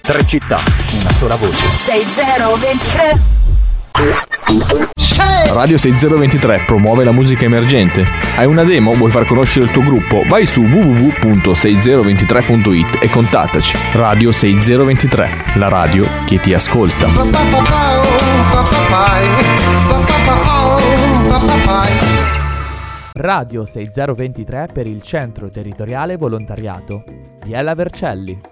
Tre città, una sola voce. 6023. Radio 6023 promuove la musica emergente. Hai una demo? Vuoi far conoscere il tuo gruppo? Vai su www.6023.it e contattaci. Radio 6023, la radio che ti ascolta. Radio 6023 per il Centro Territoriale Volontariato. Biella Vercelli.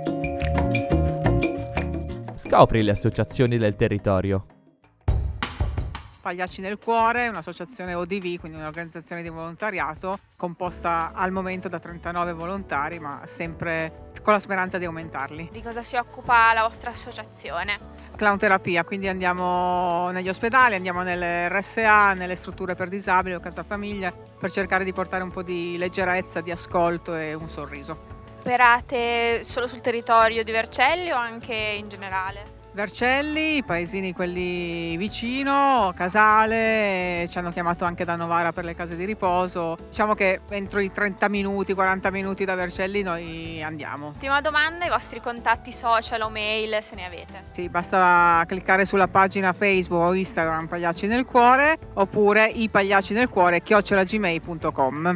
Scopri le associazioni del territorio. Pagliacci nel Cuore, un'associazione ODV, quindi un'organizzazione di volontariato composta al momento da 39 volontari, ma sempre con la speranza di aumentarli. Di cosa si occupa la vostra associazione? Clown terapia, quindi andiamo negli ospedali, andiamo nelle RSA, nelle strutture per disabili o casa famiglia per cercare di portare un po' di leggerezza, di ascolto e un sorriso. Operate solo sul territorio di Vercelli o anche in generale? Vercelli, i paesini quelli vicino, Casale, ci hanno chiamato anche da Novara per le case di riposo. Diciamo che entro i 30 minuti, 40 minuti da Vercelli noi andiamo. Ultima domanda, i vostri contatti social o mail se ne avete? Sì, basta cliccare sulla pagina Facebook o Instagram Pagliacci nel Cuore oppure ipagliaccinelcuore@gmail.com.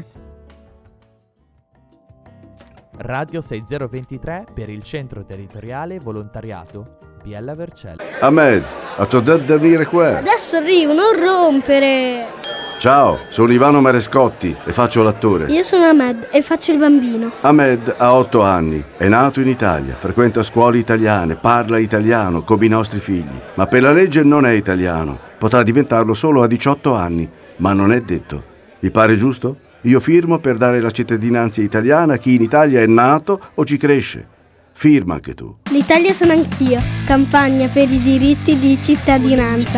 Radio 6023 per il Centro Territoriale Volontariato. Biella Vercelli. Ahmed, ha tu detto di venire qua? Adesso arrivo, non rompere. Ciao, sono Ivano Marescotti e faccio l'attore. Io sono Ahmed e faccio il bambino. Ahmed ha 8 anni, è nato in Italia, frequenta scuole italiane, parla italiano come i nostri figli, ma per la legge non è italiano. Potrà diventarlo solo a 18 anni, ma non è detto. Vi pare giusto? Io firmo per dare la cittadinanza italiana a chi in Italia è nato o ci cresce. Firma anche tu. L'Italia sono anch'io. Campagna per i diritti di cittadinanza.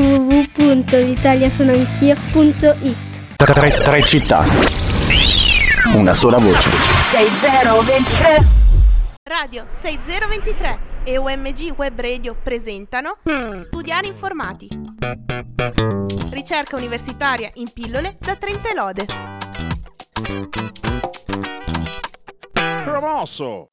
www.l'italiasonoanchio.it. Tre città, una sola voce. 6023. Radio 6023 e OMG Web Radio presentano Studiare Informati. Ricerca universitaria in pillole da 30 lode. Promosso!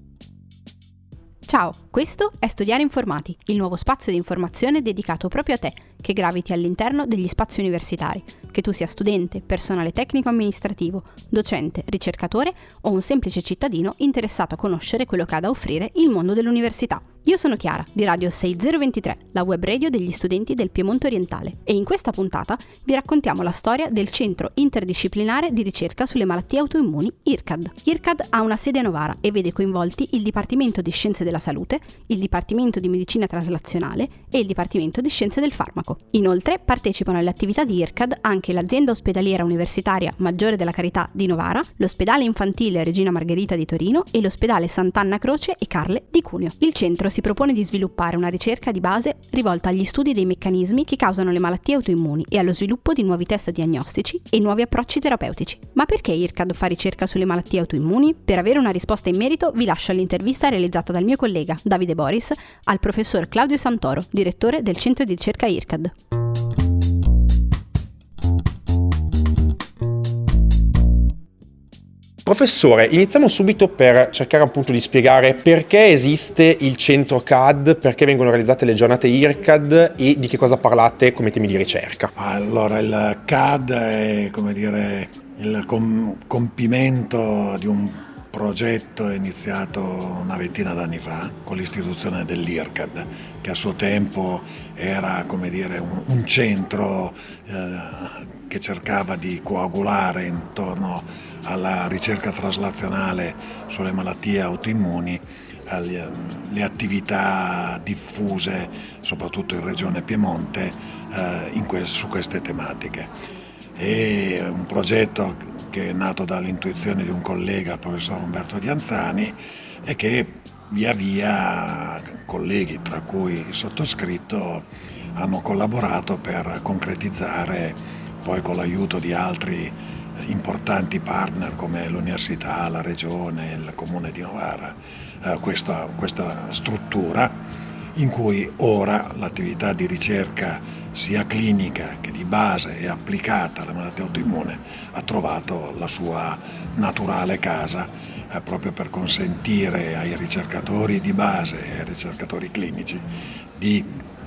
Ciao, questo è Studiare Informati, il nuovo spazio di informazione dedicato proprio a te, che graviti all'interno degli spazi universitari, che tu sia studente, personale tecnico-amministrativo, docente, ricercatore o un semplice cittadino interessato a conoscere quello che ha da offrire il mondo dell'università. Io sono Chiara, di Radio 6023, la web radio degli studenti del Piemonte Orientale, e in questa puntata vi raccontiamo la storia del Centro Interdisciplinare di Ricerca sulle Malattie Autoimmuni, IRCAD. IRCAD ha una sede a Novara e vede coinvolti il Dipartimento di Scienze della Salute, il Dipartimento di Medicina Traslazionale e il Dipartimento di Scienze del Farmaco. Inoltre partecipano alle attività di IRCAD anche l'azienda ospedaliera universitaria Maggiore della Carità di Novara, l'ospedale infantile Regina Margherita di Torino e l'ospedale Sant'Anna Croce e Carle di Cuneo. Il centro si propone di sviluppare una ricerca di base rivolta agli studi dei meccanismi che causano le malattie autoimmuni e allo sviluppo di nuovi test diagnostici e nuovi approcci terapeutici. Ma perché IRCAD fa ricerca sulle malattie autoimmuni? Per avere una risposta in merito vi lascio l'intervista realizzata dal mio collega Davide Boris al professor Claudio Santoro, direttore del centro di ricerca IRCAD. Professore, iniziamo subito per cercare appunto di spiegare perché esiste il centro CAD, perché vengono realizzate le giornate IRCAD e di che cosa parlate come temi di ricerca. Allora, il CAD è, come dire, il compimento di un progetto iniziato una ventina d'anni fa con l'istituzione dell'IRCAD, che a suo tempo era, come dire, un centro che cercava di coagulare intorno alla ricerca traslazionale sulle malattie autoimmuni le attività diffuse soprattutto in regione Piemonte su queste tematiche. È un progetto che è nato dall'intuizione di un collega, il professor Umberto Dianzani, e che via via colleghi, tra cui il sottoscritto, hanno collaborato per concretizzare, poi con l'aiuto di altri importanti partner come l'università, la regione, il comune di Novara, questa struttura in cui ora l'attività di ricerca sia clinica che di base e applicata alla malattia autoimmune ha trovato la sua naturale casa proprio per consentire ai ricercatori di base e ai ricercatori clinici di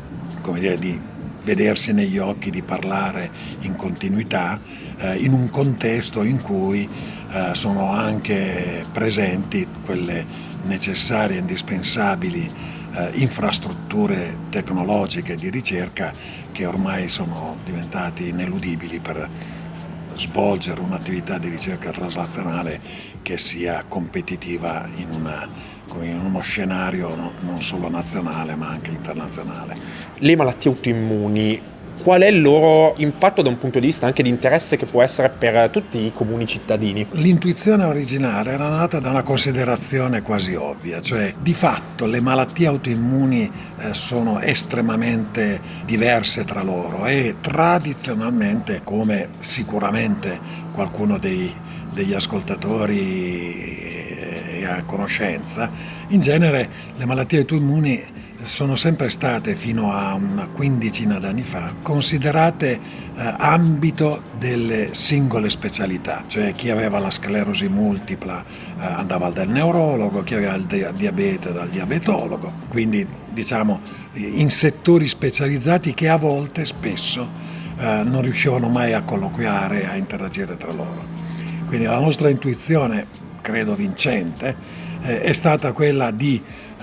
vedersi negli occhi, di parlare in continuità in un contesto in cui sono anche presenti quelle necessarie e indispensabili infrastrutture tecnologiche di ricerca che ormai sono diventati ineludibili per svolgere un'attività di ricerca traslazionale che sia competitiva in uno scenario non solo nazionale ma anche internazionale. Le malattie autoimmuni, qual è il loro impatto da un punto di vista anche di interesse che può essere per tutti i comuni cittadini? L'intuizione originale era nata da una considerazione quasi ovvia, cioè di fatto le malattie autoimmuni sono estremamente diverse tra loro e tradizionalmente, come sicuramente qualcuno degli ascoltatori è a conoscenza, in genere le malattie autoimmuni sono sempre state, fino a una quindicina d'anni fa, considerate ambito delle singole specialità, cioè chi aveva la sclerosi multipla andava dal neurologo, chi aveva il diabete dal diabetologo, quindi diciamo in settori specializzati che a volte, spesso, non riuscivano mai a colloquiare, a interagire tra loro. Quindi la nostra intuizione, credo vincente, è stata quella di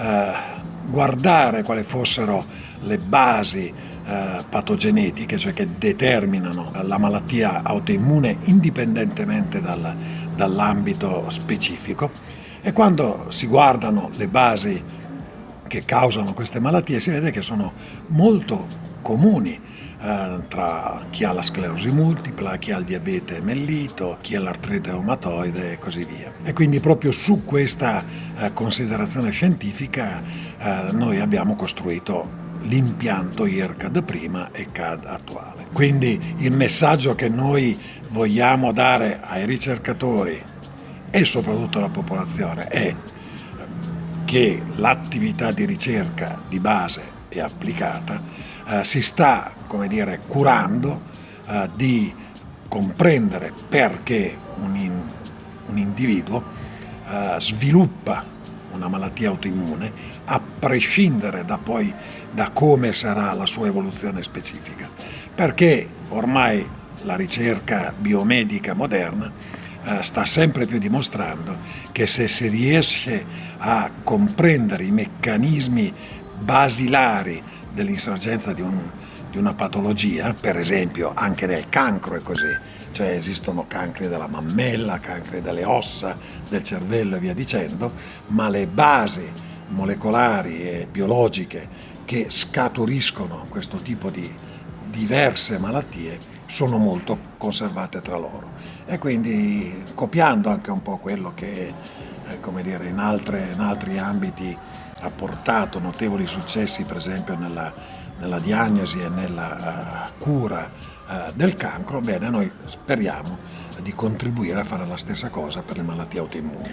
guardare quali fossero le basi patogenetiche, cioè che determinano la malattia autoimmune indipendentemente dall'ambito specifico, e quando si guardano le basi che causano queste malattie si vede che sono molto comuni tra chi ha la sclerosi multipla, chi ha il diabete mellito, chi ha l'artrite reumatoide e così via. E quindi proprio su questa considerazione scientifica noi abbiamo costruito l'impianto IRCAD prima e CAD attuale. Quindi il messaggio che noi vogliamo dare ai ricercatori e soprattutto alla popolazione è che l'attività di ricerca di base e applicata si sta, curando di comprendere perché un individuo sviluppa una malattia autoimmune, a prescindere da come sarà la sua evoluzione specifica, perché ormai la ricerca biomedica moderna sta sempre più dimostrando che se si riesce a comprendere i meccanismi basilari dell'insorgenza di una patologia, per esempio anche nel cancro è così, cioè esistono cancri della mammella, cancri delle ossa, del cervello e via dicendo, ma le basi molecolari e biologiche che scaturiscono questo tipo di diverse malattie sono molto conservate tra loro. E quindi, copiando anche un po' quello che in altri ambiti ha portato notevoli successi, per esempio nella diagnosi e nella cura del cancro, bene, noi speriamo di contribuire a fare la stessa cosa per le malattie autoimmuni.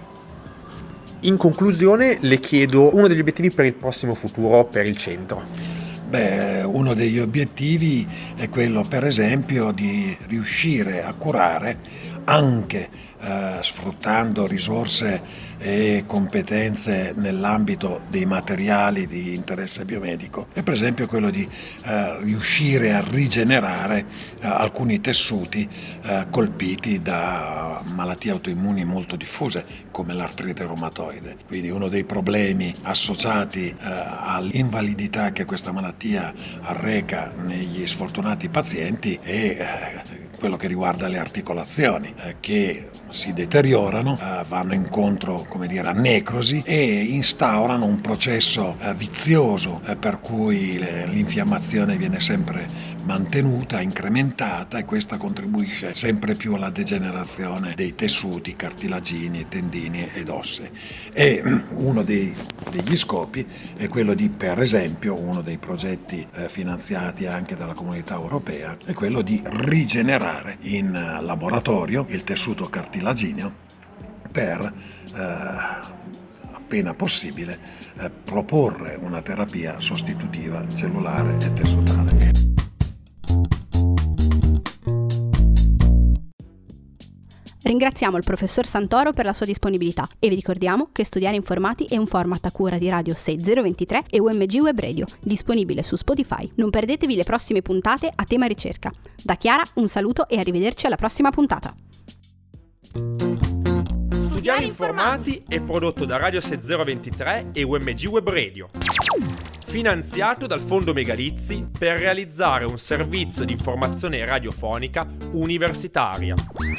In conclusione, le chiedo uno degli obiettivi per il prossimo futuro per il centro. Uno degli obiettivi è quello, per esempio, di riuscire a curare anche sfruttando risorse e competenze nell'ambito dei materiali di interesse biomedico, e per esempio quello di riuscire a rigenerare alcuni tessuti colpiti da malattie autoimmuni molto diffuse come l'artrite reumatoide. Quindi uno dei problemi associati all'invalidità che questa malattia arreca negli sfortunati pazienti è quello che riguarda le articolazioni che si deteriorano, vanno incontro a necrosi e instaurano un processo vizioso per cui l'infiammazione viene sempre mantenuta, incrementata, e questa contribuisce sempre più alla degenerazione dei tessuti cartilagini, tendini ed ossei. E uno degli scopi è quello di, per esempio, uno dei progetti finanziati anche dalla Comunità Europea, è quello di rigenerare in laboratorio il tessuto cartilagineo per, appena possibile, proporre una terapia sostitutiva cellulare e tessutale. Ringraziamo il professor Santoro per la sua disponibilità e vi ricordiamo che Studiare Informati è un format a cura di Radio 6023 e UMG Web Radio, disponibile su Spotify. Non perdetevi le prossime puntate a tema ricerca. Da Chiara un saluto e arrivederci alla prossima puntata. Studiare Informati è prodotto da Radio 6023 e UMG Web Radio, finanziato dal Fondo Megalizzi per realizzare un servizio di informazione radiofonica universitaria.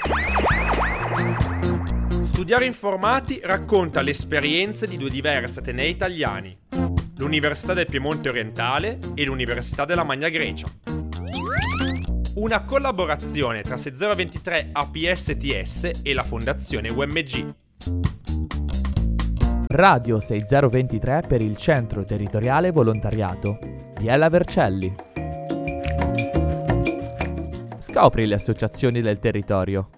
Studiare Informati racconta le esperienze di due diversi atenei italiani, l'Università del Piemonte Orientale e l'Università della Magna Grecia. Una collaborazione tra 6023 APSTS e la Fondazione UMG. Radio 6023 per il Centro Territoriale Volontariato Biella Vercelli. Scopri le associazioni del territorio.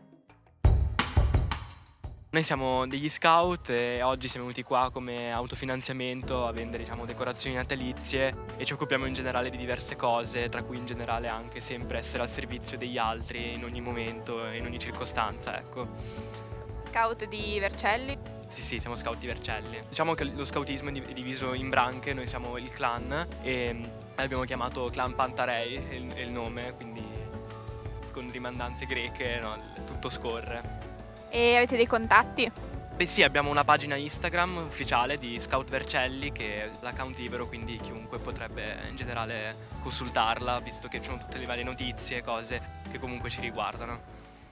Noi siamo degli scout e oggi siamo venuti qua come autofinanziamento a vendere decorazioni natalizie e ci occupiamo in generale di diverse cose, tra cui in generale anche sempre essere al servizio degli altri in ogni momento e in ogni circostanza, ecco. Scout di Vercelli? Sì, siamo scout di Vercelli. Diciamo che lo scoutismo è diviso in branche, noi siamo il clan e l'abbiamo chiamato Clan Pantarei, è il nome, quindi con rimandanze greche, no, tutto scorre. E avete dei contatti? Beh sì, abbiamo una pagina Instagram ufficiale di Scout Vercelli che è l'account libero, quindi chiunque potrebbe in generale consultarla, visto che ci sono tutte le varie notizie e cose che comunque ci riguardano.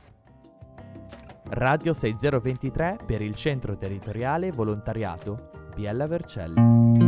Radio 6023 per il Centro Territoriale Volontariato Biella Vercelli.